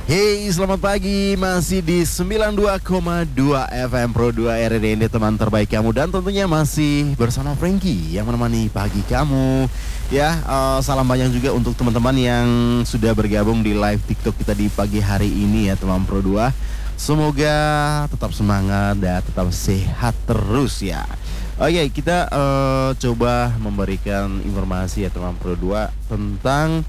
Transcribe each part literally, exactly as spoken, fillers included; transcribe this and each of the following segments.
Hey, selamat pagi. Masih di sembilan puluh dua koma dua F M Pro dua R D ini teman terbaik kamu. Dan tentunya masih bersama Frankie yang menemani pagi kamu. Ya, uh, salam banyak juga untuk teman-teman yang sudah bergabung di live TikTok kita di pagi hari ini ya teman Pro dua. Semoga tetap semangat dan tetap sehat terus ya. Oke, kita uh, coba memberikan informasi ya teman Pro dua tentang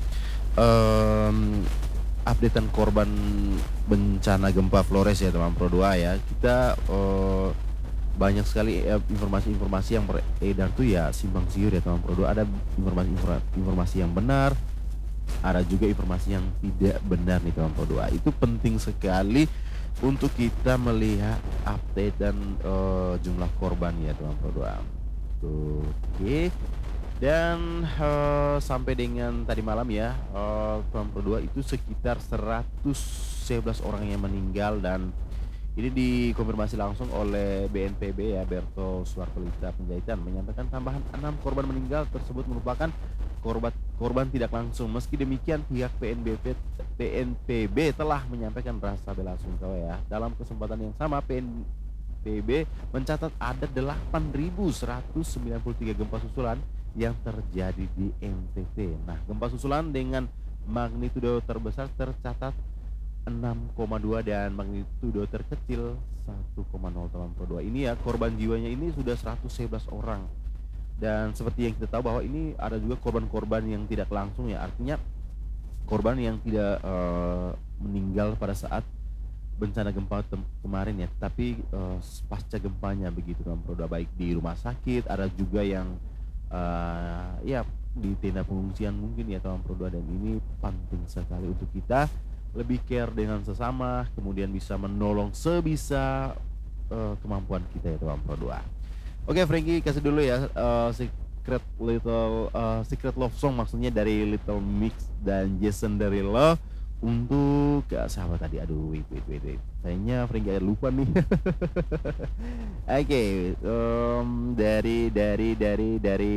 um, updatean korban bencana gempa Flores ya teman Pro dua ya. Kita uh, banyak sekali uh, informasi-informasi yang beredar tuh ya simpang siur ya teman Pro dua. Ada informasi-informasi yang benar, ada juga informasi yang tidak benar nih teman Pro dua. Itu penting sekali untuk kita melihat update dan uh, jumlah korban ya teman Pro dua. Oke. Okay. Dan uh, sampai dengan tadi malam ya uh, teman Pro dua itu sekitar seratus sebelas orang yang meninggal, dan ini dikonfirmasi langsung oleh B N P B ya, Berto Suartolita Penjahitan menyampaikan tambahan enam korban meninggal tersebut merupakan korban korban tidak langsung. Meski demikian pihak P N B P P N P B telah menyampaikan rasa bela sungkawa ya. Dalam kesempatan yang sama P N P B mencatat ada delapan ribu seratus sembilan puluh tiga gempa susulan yang terjadi di N T T. Nah, gempa susulan dengan magnitudo terbesar tercatat enam koma dua dan magnitudo terkecil satu koma nol teman Pro dua. Ini ya korban jiwanya ini sudah seratus sebelas orang. Dan seperti yang kita tahu bahwa ini ada juga korban-korban yang tidak langsung ya. Artinya korban yang tidak uh, meninggal pada saat bencana gempa kemarin ya, tapi uh, pasca gempanya begitu teman Pro dua, baik di rumah sakit, ada juga yang Uh, ya di tenda pengungsian mungkin ya teman Pro dua. Dan ini penting sekali untuk kita lebih care dengan sesama, kemudian bisa menolong sebisa uh, kemampuan kita ya teman Pro dua. Oke Frankie, kasih dulu ya uh, secret little uh, secret love song, maksudnya dari Little Mix dan Jason Derulo untuk uh, sahabat tadi. Aduh wait wait wait wait kayaknya Frankie ada lupa nih. Oke, okay, um, dari dari dari dari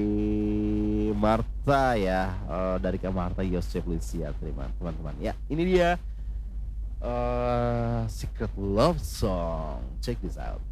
Marta ya, uh, dari Kak Marta Yosef Lucia, terima teman-teman ya. Ini dia uh, Secret Love Song, check this out.